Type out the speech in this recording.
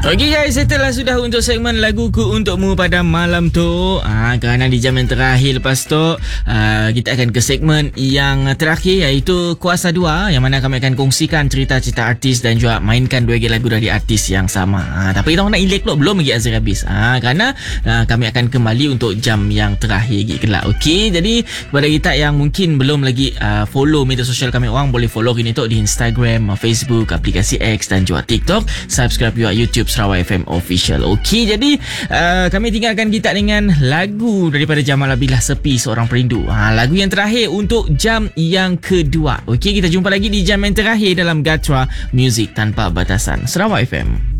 Okey guys, setelah sudah untuk segmen laguku untukmu pada malam tu. Kerana di jam yang terakhir lepas tu kita akan ke segmen yang terakhir, iaitu Kuasa 2, yang mana kami akan kongsikan cerita-cerita artis dan juga mainkan 2 lagu dari artis yang sama. Tapi kita nak elak pula, belum lagi Azir habis. Kerana kami akan kembali untuk jam yang terakhir lagi kelak. Okey, jadi kepada kita yang mungkin belum lagi follow media sosial kami orang, boleh follow kini tu di Instagram, Facebook, aplikasi X dan juga TikTok. Subscribe juga YouTube Sarawak FM Official. Okey, jadi kami tinggalkan kita dengan lagu daripada Jamal Bila Sepi Seorang Perindu. Lagu yang terakhir untuk jam yang kedua. Okey, kita jumpa lagi di jam yang terakhir dalam Gatra Music Tanpa Batasan Sarawak FM.